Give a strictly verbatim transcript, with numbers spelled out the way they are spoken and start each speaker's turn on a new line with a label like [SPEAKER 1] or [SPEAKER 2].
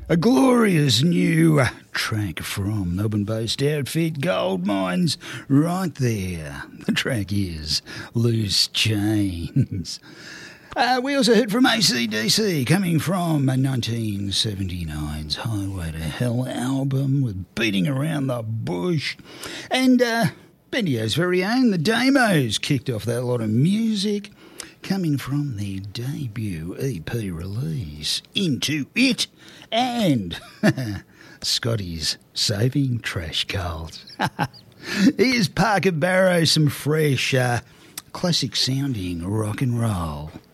[SPEAKER 1] A glorious new track from Melbourne-based outfit Gold Mines right there. The track is Loose Chains. Uh, we also heard from A C D C coming from nineteen seventy-nine's Highway to Hell album with Beating Around the Bush. And uh, Bendio's very own, The Demos, kicked off that lot of music coming from the debut E P release, Into It, and Scotty's Saving Trash Cult. Here's Parker Barrow, some fresh, uh, classic-sounding rock and roll.